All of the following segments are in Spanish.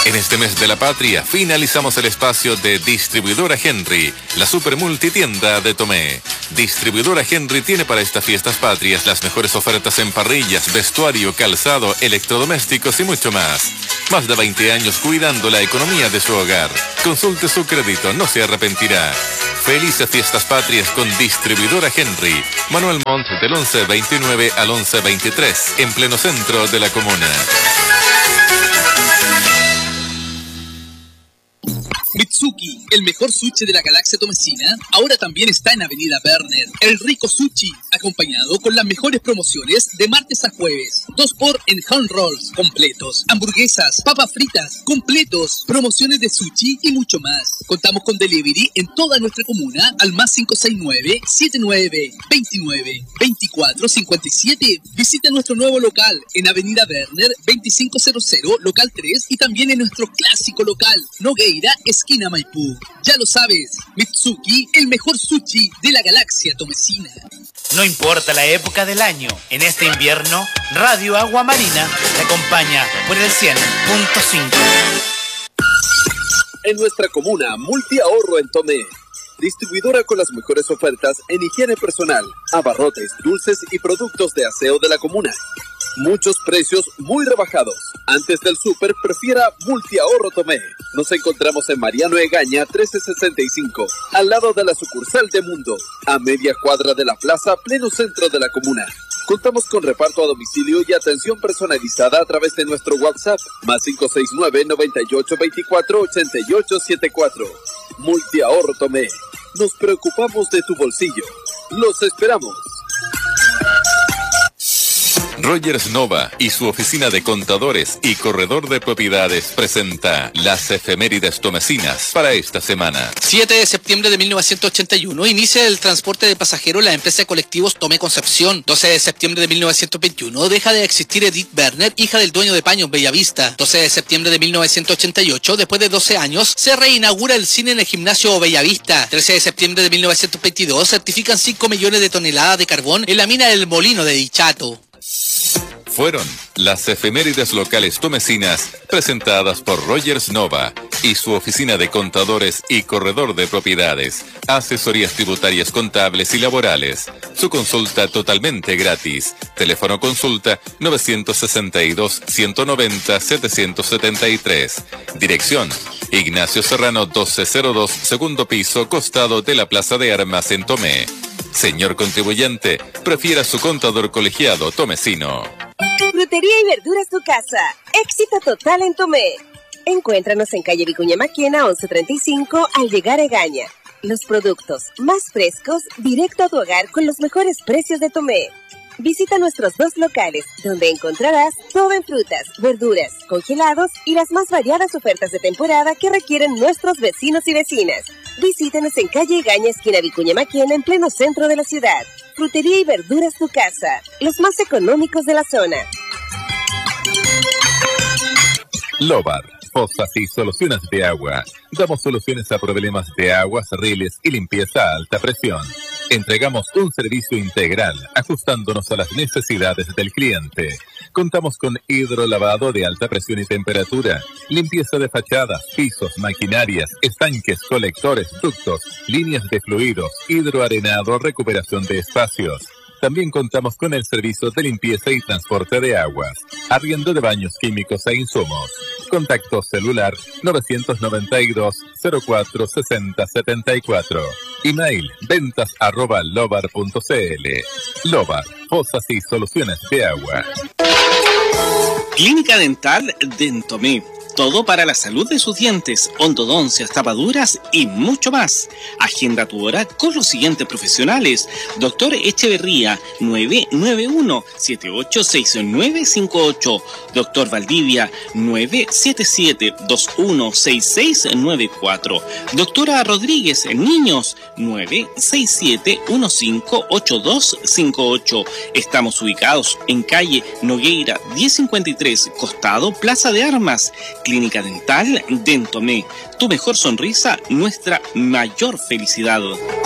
En este mes de la patria finalizamos el espacio de Distribuidora Henry, la super multitienda de Tomé. Distribuidora Henry tiene para estas fiestas patrias las mejores ofertas en parrillas, vestuario, calzado, electrodomésticos y mucho más. Más de 20 años cuidando la economía de su hogar. Consulte su crédito, no se arrepentirá. Felices fiestas patrias con Distribuidora Henry. Manuel Montt del 1129 al 1123, en pleno centro de la comuna. Mitsuki, el mejor sushi de la galaxia tomesina, ahora también está en Avenida Berner. El rico sushi, acompañado con las mejores promociones de martes a jueves. 2x en hand rolls completos, hamburguesas, papas fritas completos, promociones de sushi y mucho más. Contamos con delivery en toda nuestra comuna al más 569-7929-2457. Visita nuestro nuevo local en Avenida Berner 2500, local 3, y también en nuestro clásico local, Nogueira, esquina Maipú. Ya lo sabes, Mitsuki, el mejor sushi de la galaxia tomesina. No importa la época del año, en este invierno, Radio Agua Marina te acompaña por el 100.5. En nuestra comuna, Multiahorro en Tomé. Distribuidora con las mejores ofertas en higiene personal, abarrotes, dulces y productos de aseo de la comuna. Muchos precios muy rebajados. Antes del súper, prefiera Multiahorro Tomé. Nos encontramos en Mariano Egaña 1365, al lado de la sucursal de Mundo, a media cuadra de la plaza, pleno centro de la comuna. Contamos con reparto a domicilio y atención personalizada a través de nuestro WhatsApp, más 569-9824-8874. Multiahorro Tomé. Nos preocupamos de tu bolsillo. ¡Los esperamos! Rogers Nova y su oficina de contadores y corredor de propiedades presenta las efemérides tomesinas para esta semana. 7 de septiembre de 1981 inicia el transporte de pasajeros la empresa de colectivos Tomé Concepción. 12 de septiembre de 1921 deja de existir Edith Berner, hija del dueño de Paños Bellavista. 12 de septiembre de 1988, después de 12 años, se reinaugura el cine en el gimnasio Bellavista. 13 de septiembre de 1922 certifican 5 millones de toneladas de carbón en la mina del Molino de Dichato. Fueron las efemérides locales tomesinas presentadas por Rogers Nova y su oficina de contadores y corredor de propiedades, asesorías tributarias, contables y laborales. Su consulta totalmente gratis. Teléfono consulta 962-190-773. Dirección: Ignacio Serrano 1202, segundo piso, costado de la Plaza de Armas en Tomé. Señor contribuyente, prefiera su contador colegiado tomesino. Frutería y verduras tu casa. Éxito total en Tomé. Encuéntranos en calle Vicuña Maquena 1135 al llegar a Egaña. Los productos más frescos directo a tu hogar con los mejores precios de Tomé. Visita nuestros 2 locales, donde encontrarás todo en frutas, verduras, congelados y las más variadas ofertas de temporada que requieren nuestros vecinos y vecinas. Visítanos en calle Egaña, esquina Vicuña Maquena, en pleno centro de la ciudad. Frutería y verduras tu casa, los más económicos de la zona. Lobar, fosas y soluciones de agua. Damos soluciones a problemas de aguas, riles y limpieza a alta presión. Entregamos un servicio integral, ajustándonos a las necesidades del cliente. Contamos con hidrolavado de alta presión y temperatura, limpieza de fachadas, pisos, maquinarias, estanques, colectores, ductos, líneas de fluidos, hidroarenado, recuperación de espacios. También contamos con el servicio de limpieza y transporte de aguas, arriendo de baños químicos e insumos. Contacto celular 992-046074. Email ventas@lobar.cl. Lobar, fosas y soluciones de agua. Clínica Dental Dentomé. Todo para la salud de sus dientes, ortodoncias, tapaduras y mucho más. Agenda tu hora con los siguientes profesionales. Doctor Echeverría, 991-786958. Doctor Valdivia, 977-216694. Doctora Rodríguez, niños, 967-158258. Estamos ubicados en calle Nogueira 1053, costado Plaza de Armas. Clínica Dental Dentomé. Tu mejor sonrisa, nuestra mayor felicidad.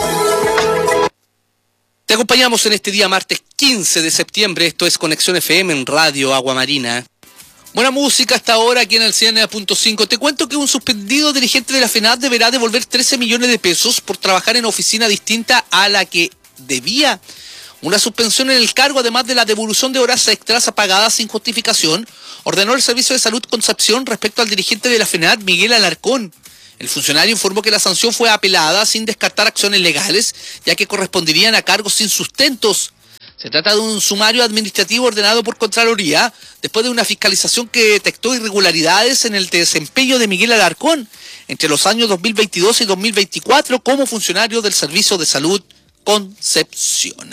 Te acompañamos en este día martes 15 de septiembre. Esto es Conexión FM en Radio Agua Marina. Buena música hasta ahora aquí en el 100.5. Te cuento que un suspendido dirigente de la FENAD deberá devolver 13 millones de pesos por trabajar en oficina distinta a la que debía. Una suspensión en el cargo, además de la devolución de horas extras pagadas sin justificación, ordenó el Servicio de Salud Concepción respecto al dirigente de la FENAD, Miguel Alarcón. El funcionario informó que la sanción fue apelada sin descartar acciones legales, ya que corresponderían a cargos sin sustentos. Se trata de un sumario administrativo ordenado por Contraloría, después de una fiscalización que detectó irregularidades en el desempeño de Miguel Alarcón entre los años 2022 y 2024 como funcionario del Servicio de Salud Concepción.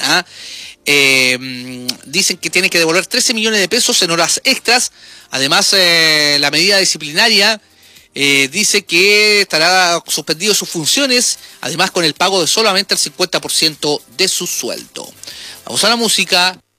Dicen que tiene que devolver 13 millones de pesos en horas extras. Además, la medida disciplinaria dice que estará suspendido sus funciones, además con el pago de solamente el 50% de su sueldo. Vamos a la música.